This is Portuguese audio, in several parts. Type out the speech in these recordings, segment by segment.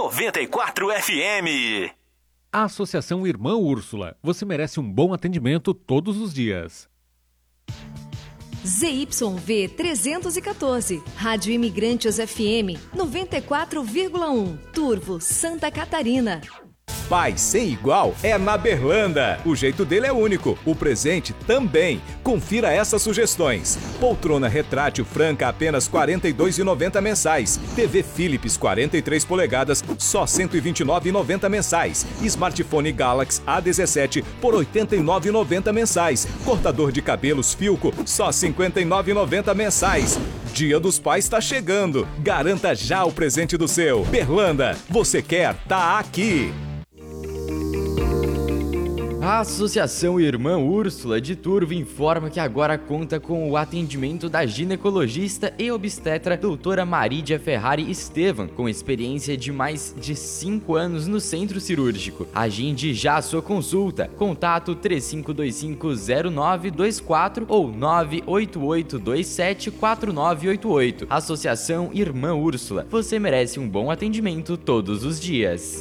94 FM. A Associação Irmã Úrsula. Você merece um bom atendimento todos os dias. ZYV 314, Rádio Imigrantes FM 94,1, Turvo, Santa Catarina. Pai sem igual é na Berlanda. O jeito dele é único, o presente também. Confira essas sugestões. Poltrona retrátil Franca apenas R$ 42,90 mensais. TV Philips 43 polegadas, só R$ 129,90 mensais. Smartphone Galaxy A17 por R$ 89,90 mensais. Cortador de cabelos Filco, só R$ 59,90 mensais. Dia dos Pais está chegando. Garanta já o presente do seu. Berlanda, você quer? Tá aqui. A Associação Irmã Úrsula de Turvo informa que agora conta com o atendimento da ginecologista e obstetra doutora Marídia Ferrari Estevam, com experiência de mais de 5 anos no centro cirúrgico. Agende já a sua consulta. Contato 35250924 ou 988274988. Associação Irmã Úrsula. Você merece um bom atendimento todos os dias.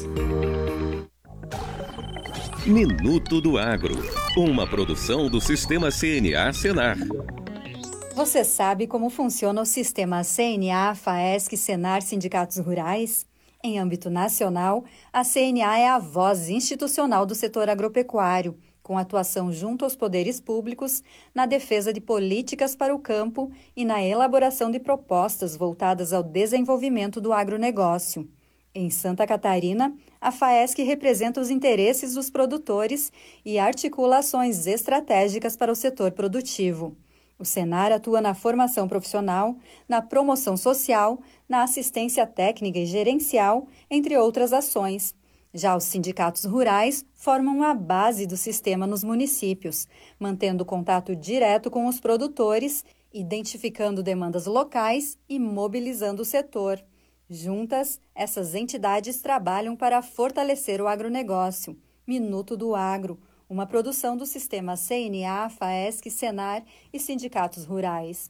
Minuto do Agro, uma produção do Sistema CNA Senar. Você sabe como funciona o sistema CNA, FAESC, Senar, Sindicatos Rurais? Em âmbito nacional, a CNA é a voz institucional do setor agropecuário, com atuação junto aos poderes públicos, na defesa de políticas para o campo e na elaboração de propostas voltadas ao desenvolvimento do agronegócio. Em Santa Catarina, a FAESC representa os interesses dos produtores e articula ações estratégicas para o setor produtivo. O Senar atua na formação profissional, na promoção social, na assistência técnica e gerencial, entre outras ações. Já os sindicatos rurais formam a base do sistema nos municípios, mantendo contato direto com os produtores, identificando demandas locais e mobilizando o setor. Juntas, essas entidades trabalham para fortalecer o agronegócio. Minuto do Agro, uma produção do sistema CNA, FAESC, Senar e sindicatos rurais.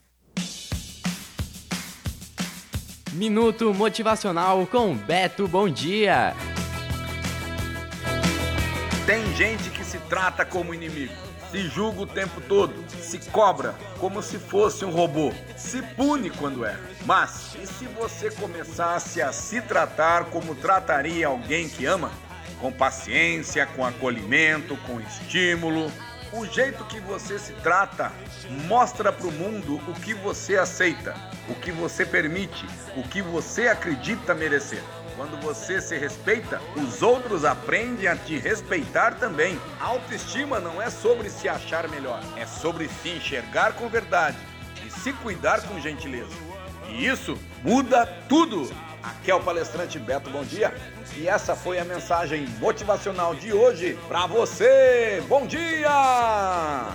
Minuto motivacional com Beto Bom Dia. Tem gente que se trata como inimigo, se julga o tempo todo, se cobra como se fosse um robô, se pune quando erra. Mas, e se você começasse a se tratar como trataria alguém que ama? Com paciência, com acolhimento, com estímulo. O jeito que você se trata mostra para o mundo o que você aceita, o que você permite, o que você acredita merecer. Quando você se respeita, os outros aprendem a te respeitar também. A autoestima não é sobre se achar melhor, é sobre se enxergar com verdade e se cuidar com gentileza. E isso muda tudo. Aqui é o palestrante Beto Bom Dia e essa foi a mensagem motivacional de hoje para você. Bom dia!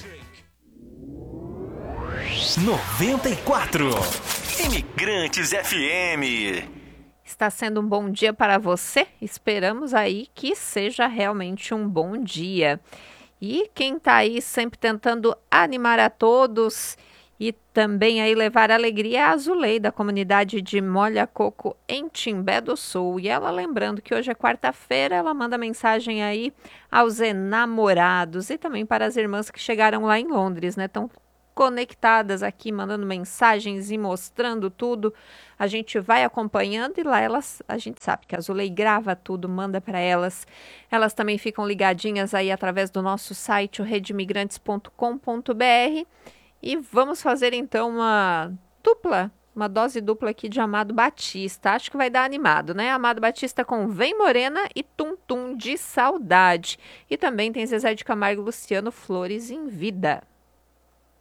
94 Imigrantes FM. Está sendo um bom dia para você? Esperamos aí que seja realmente um bom dia. E quem está aí sempre tentando animar a todos e também aí levar alegria é a Azulei, da comunidade de Molha Coco em Timbé do Sul. E ela lembrando que hoje é quarta-feira, ela manda mensagem aí aos enamorados e também para as irmãs que chegaram lá em Londres, né? Estão conectadas aqui, mandando mensagens e mostrando tudo. A gente vai acompanhando e lá a gente sabe que a Azulei grava tudo, manda para elas. Elas também ficam ligadinhas aí através do nosso site, o redimigrantes.com.br. E vamos fazer então uma dose dupla aqui de Amado Batista. Acho que vai dar animado, né? Amado Batista com Vem Morena e Tum Tum de Saudade. E também tem Zezé de Camargo e Luciano, Flores em Vida.